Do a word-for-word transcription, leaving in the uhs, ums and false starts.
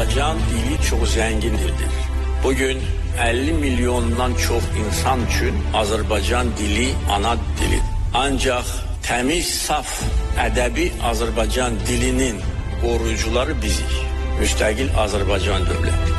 Azərbaycan dili çox zəngin dildir. Bugün əlli milyondan çox insan üçün Azərbaycan dili ana dili. Ancaq təmiz, saf, ədəbi Azərbaycan dilinin qoruyucuları bizik. Müstəqil Azərbaycan dövləti.